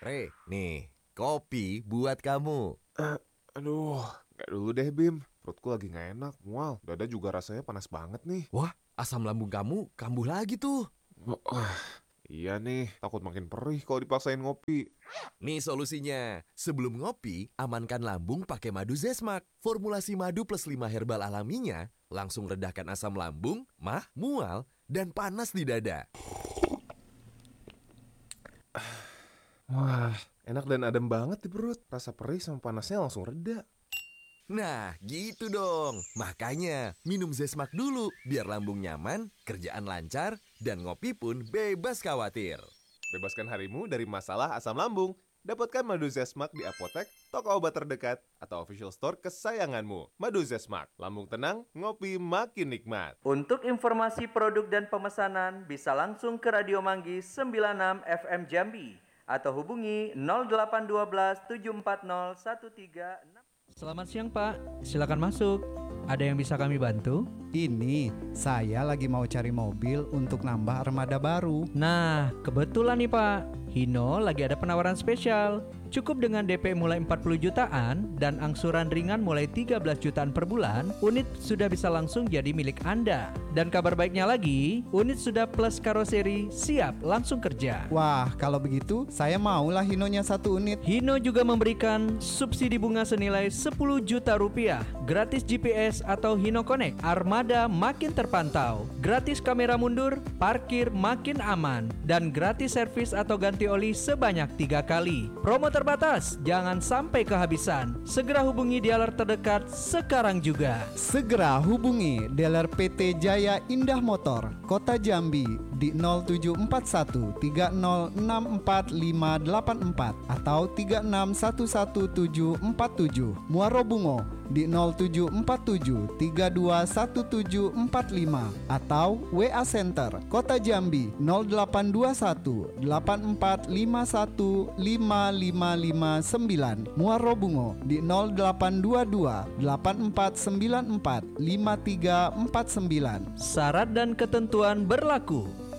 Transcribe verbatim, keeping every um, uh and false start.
Re, nih, kopi buat kamu. Eh, aduh, nggak dulu deh Bim. Perutku lagi nggak enak, mual. Dada juga rasanya panas banget nih. Wah, asam lambung kamu kambuh lagi tuh. Oh, ah, iya nih, takut makin perih kalau dipaksain ngopi. Nih solusinya. Sebelum ngopi, amankan lambung pakai madu Zesmak. Formulasi madu plus lima herbal alaminya langsung redahkan asam lambung, mah, mual, dan panas di dada. Wah, enak dan adem banget di perut. Rasa perih sama panasnya langsung reda. Nah, gitu dong. Makanya, minum Zesmak dulu biar lambung nyaman, kerjaan lancar, dan ngopi pun bebas khawatir. Bebaskan harimu dari masalah asam lambung. Dapatkan madu Zesmak di apotek, toko obat terdekat, atau official store kesayanganmu. Madu Zesmak, lambung tenang, ngopi makin nikmat. Untuk informasi produk dan pemesanan bisa langsung ke Radio Manggis sembilan puluh enam F M Jambi atau hubungi nol delapan satu dua tujuh empat nol satu tiga enam. Selamat siang Pak, silakan masuk. Ada yang bisa kami bantu? Ini, saya lagi mau cari mobil untuk nambah armada baru. Nah, kebetulan nih Pak, Hino lagi ada penawaran spesial. Cukup dengan D P mulai empat puluh jutaan dan angsuran ringan mulai tiga belas jutaan per bulan, unit sudah bisa langsung jadi milik Anda. Dan kabar baiknya lagi, unit sudah plus karoseri, siap langsung kerja. Wah, kalau begitu saya maulah Hinonya satu unit. Hino juga memberikan subsidi bunga senilai sepuluh juta rupiah, gratis G P S atau Hino Connect, armada makin terpantau, gratis kamera mundur, parkir makin aman, dan gratis servis atau ganti oli sebanyak tiga kali. Promo terbatas, jangan sampai kehabisan. Segera hubungi dealer terdekat sekarang juga. Segera hubungi dealer P T Jaya Indah Motor, Kota Jambi di nol tujuh empat satu tiga nol enam empat lima delapan empat atau tiga enam satu satu tujuh empat tujuh. Muarobungo di nol tujuh empat tujuh tiga dua satu tujuh empat lima atau W A Center Kota Jambi nol delapan dua satu delapan empat lima satu lima lima lima sembilan. Muarobungo di nol delapan dua dua delapan empat sembilan empat lima tiga empat sembilan. Syarat dan ketentuan berlaku.